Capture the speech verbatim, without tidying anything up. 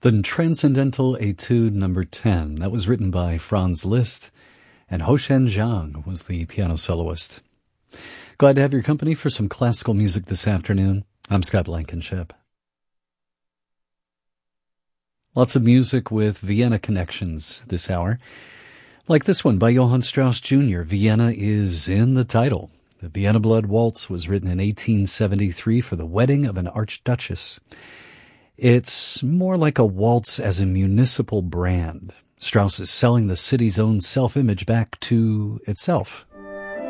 The Transcendental Etude Number ten. That was written by Franz Liszt, and Hoshen Zhang was the piano soloist. Glad to have your company for some classical music this afternoon. I'm Scott Blankenship. Lots of music with Vienna connections this hour. Like this one by Johann Strauss Junior Vienna is in the title. The Vienna Blood Waltz was written in eighteen seventy-three for the wedding of an archduchess. It's more like a waltz as a municipal brand. Strauss is selling the city's own self-image back to itself.